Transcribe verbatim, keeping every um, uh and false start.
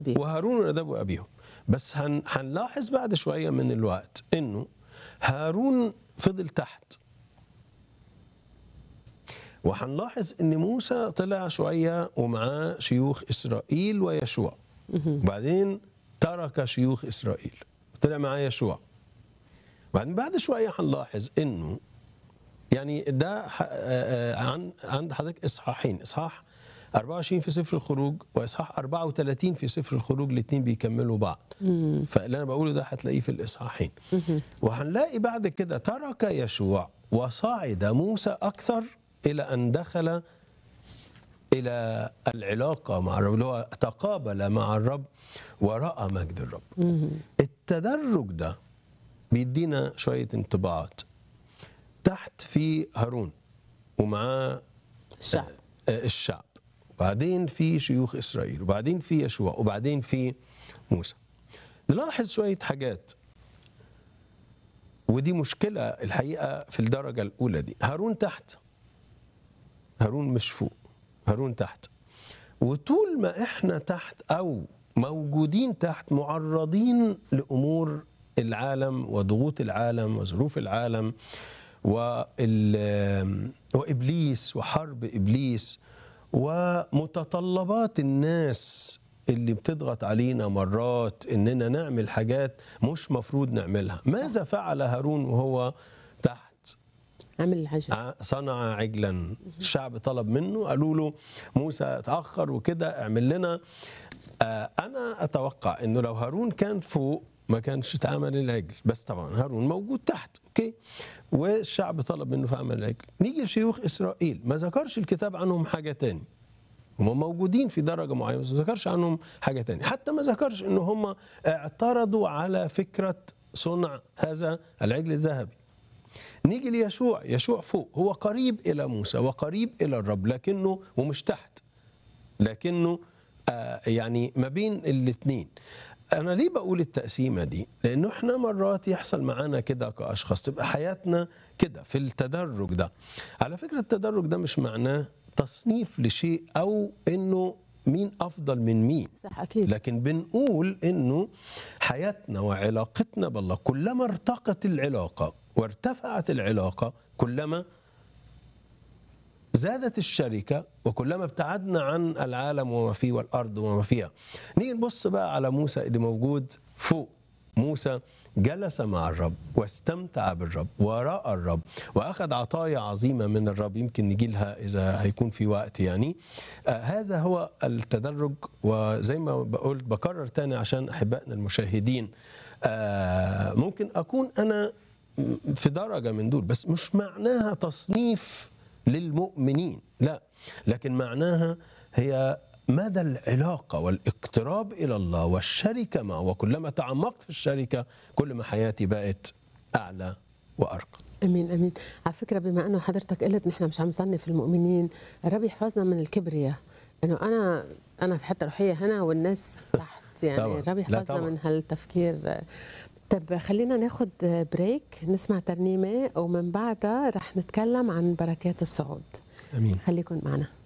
وهارون ندب أبيهم. بس هن هنلاحظ بعد شوية من الوقت إنه هارون فضل تحت، وهنلاحظ إن موسى طلع شوية ومعاه شيوخ إسرائيل ويشوع، وبعدين ترك شيوخ إسرائيل طلع معاه يشوع. بعدين بعد شوية هنلاحظ إنه يعني ده عن عند حضرتك إصحاحين، إصحاح أربعة وعشرين في سفر الخروج وإصحاح أربعة وثلاثين في سفر الخروج، الاثنين بيكملوا بعض. مم. فاللي أنا بقوله ده هتلاقيه في الإصحاحين. وهنلاقي بعد كده ترك يشوع وصعد موسى أكثر إلى أن دخل إلى العلاقة مع الرب، اللي هو تقابل مع الرب ورأى مجد الرب. مم. التدرج ده بيدينا شوية انطباعات. تحت في هارون ومعاه الشعب الشعب، وبعدين في شيوخ إسرائيل، وبعدين في يشوع، وبعدين في موسى. نلاحظ شوية حاجات، ودي مشكلة الحقيقة في الدرجة الأولى دي. هارون تحت، هارون مش فوق، هارون تحت. وطول ما احنا تحت أو موجودين تحت معرضين لأمور العالم وضغوط العالم وظروف العالم وإبليس وحرب إبليس ومتطلبات الناس اللي بتضغط علينا مرات إننا نعمل حاجات مش مفروض نعملها. ماذا فعل هارون وهو تحت؟ عمل العجل، صنع عجلا. الشعب طلب منه، قالوا له موسى تأخر وكده اعمل لنا. أنا أتوقع إنه لو هارون كان فوق ما كانش اتعمل العجل، بس طبعا هارون موجود تحت، اوكي، والشعب طلب منه فعمل العجل. نيجي لشيوخ اسرائيل، ما ذكرش الكتاب عنهم حاجه تاني، هم موجودين في درجه معينه بس ما ذكرش عنهم حاجه تاني. حتى ما ذكرش ان هم اعترضوا على فكره صنع هذا العجل الذهبي. نيجي ليشوع، يشوع فوق، هو قريب الى موسى وقريب الى الرب، لكنه ومش تحت، لكنه آه يعني ما بين الاثنين. أنا ليه بقول التقسيمة دي؟ لأنه إحنا مرات يحصل معانا كده كأشخاص، تبقى حياتنا كده في التدرج ده. على فكرة التدرج ده مش معناه تصنيف لشيء أو إنه مين أفضل من مين، صح أكيد. لكن بنقول إنه حياتنا وعلاقتنا بالله كلما ارتقت العلاقة وارتفعت العلاقة كلما زادت الشركة وكلما ابتعدنا عن العالم وما فيه والأرض وما فيها. نيجي نبص بقى على موسى اللي موجود فوق. موسى جلس مع الرب واستمتع بالرب ورأى الرب وأخذ عطايا عظيمة من الرب، يمكن نجي لها إذا هيكون في وقت يعني. آه هذا هو التدرج. وزي ما بقول بكرر تاني عشان أحبائنا المشاهدين، آه ممكن أكون أنا في درجة من دول، بس مش معناها تصنيف للمؤمنين، لا، لكن معناها هي مدى العلاقة والاقتراب إلى الله والشركة معه. وكلما تعمقت في الشركة كل ما حياتي بقت أعلى وأرقى. أمين أمين. على فكرة بما أنه حضرتك قلت نحن مش عم نصنف المؤمنين، الرب يحفظنا من الكبرياء، إنه أنا أنا في حتة روحية هنا والناس تحت، يعني الرب يحفظنا من هالتفكير. طب خلينا ناخد بريك نسمع ترنيمة ومن بعدها رح نتكلم عن بركات الصعود. أمين. خليكن معنا.